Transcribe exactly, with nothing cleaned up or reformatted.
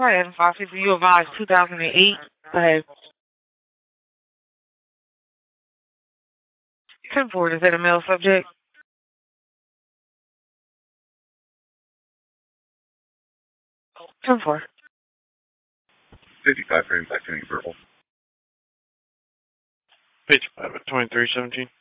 Hi, Adam Foxy. For you advised two thousand eight. Go ahead. ten four, is that a male subject? ten four. fifty-five frames, activity purple. Pitch five at twenty-three seventeen.